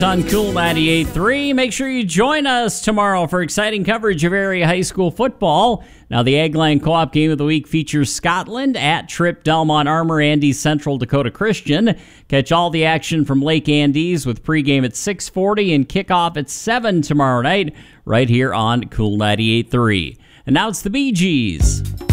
On Cool 98.3. Make sure you join us tomorrow for exciting coverage of area high school football. Now, the Agline Co-op Game of the Week features Scotland at Trip Delmont Armor, Andes Central Dakota Christian. Catch all the action from Lake Andes with pregame at 6:40 and kickoff at 7 tomorrow night right here on Cool 98.3. And now it's the Bee Gees.